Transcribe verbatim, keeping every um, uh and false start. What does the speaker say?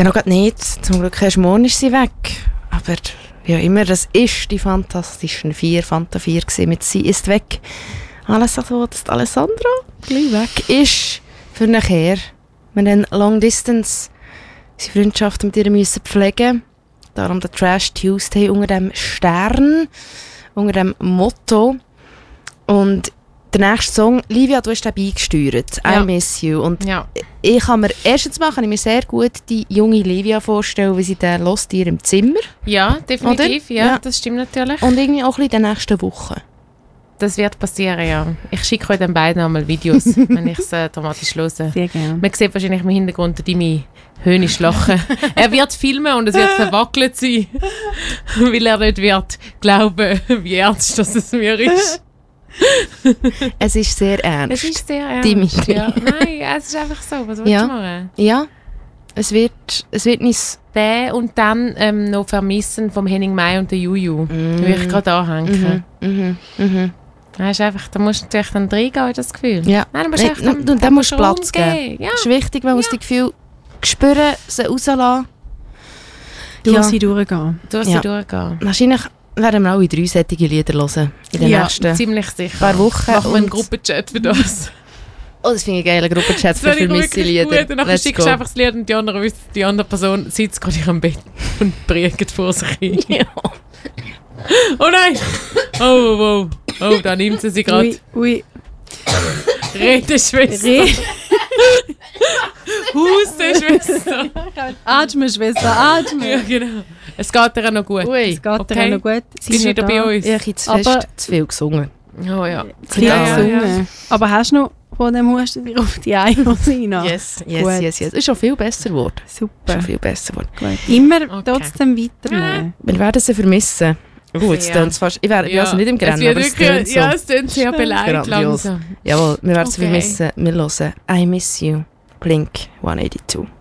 Ja, noch gerade nicht. Zum Glück erst morgen ist sie weg. Aber wie auch immer, das ist die fantastischen vier, Fanta vier gewesen, mit «Sie ist weg». Alles also, dass Alessandra gleich weg ist. Für nachher. Wir haben Long Distance unsere Freundschaft mit ihr müssen pflegen. Darum der Trash Tuesday unter dem Stern, unter dem Motto. Und der nächste Song, Livia, du hast den beigesteuert, ja. I Miss You. Und ja. ich kann mir, erstens mal kann ich mir sehr gut die junge Livia vorstellen, wie sie den hört ihr im Zimmer. Ja, definitiv, ja, ja, das stimmt natürlich. Und irgendwie auch ein bisschen in den nächsten Wochen. Das wird passieren, ja. Ich schicke euch den beiden einmal Videos, wenn ich es äh, dramatisch höre. Sehr gerne. Man sieht wahrscheinlich im Hintergrund deine höhnisch lachen. Er wird filmen und es wird verwackelt sein, weil er nicht wird glauben, wie ernst das es mir ist. Es ist sehr ernst. Es ist sehr ernst. Dimitri. Ja. Nein, es ist einfach so. Was willst ja. du machen? Ja, es wird, es wird nicht... Den und dann ähm, noch Vermissen vom Henning May und der Juju. Mm. Da will ich gerade anhängen. Mhm. Mhm. Mhm. Das ist einfach, da musst du natürlich dann reingehen in das Gefühl. Ja. Nein, du musst Nein, echt dann, dann, dann dann musst du musst Platz rumgehen. geben. Ja. Das ist wichtig, man muss ja. die Gefühle spüren, sie rauslassen. Durch ja. sie durchgehen. Durch ja. sie durchgehen. Wahrscheinlich werden wir alle drei solche Lieder hören in den ja, nächsten ziemlich sicher. paar Wochen. Machen wir einen Gruppenchat für das. Oh, das finde ich geil, ein Gruppenchat für vermisste Lieder. Und dann schickst du einfach das Lied und die andere, die andere Person sitzt gerade in ihrem Bett und briegt vor sich hin. Ja. Oh nein! Oh, oh, oh. Oh, da nimmt sie sie gerade. Ui, ui. Redeschwester. Re Hustenschwester. Atme, Schwester, atme. Ja, genau. Es geht dir auch noch gut. Ui. Es geht okay. dir auch noch gut. Sie Bist sind wieder da. bei uns. Ich habe zu fest, Aber- zu viel gesungen. Oh ja. Zu viel Ja, ja, gesungen. ja. Aber hast du noch von dem Husten dir auf die Eier rein? Yes, yes, Gut. yes, yes. Es ist schon viel besser geworden. Super. Schon viel besser geworden. Gut. Immer Okay. trotzdem weiternehmen. Wir werden sie vermissen. Gut, es Ja. tönt's fast. Ich wäre ja. also nicht im Es Grennen, wird aber es wirklich- tönt so. Ja, es tönt sehr beleidigt Grandios. langsam. Jawohl, wir werden sie Okay. vermissen. Wir hören «I Miss You», Blink one eighty-two.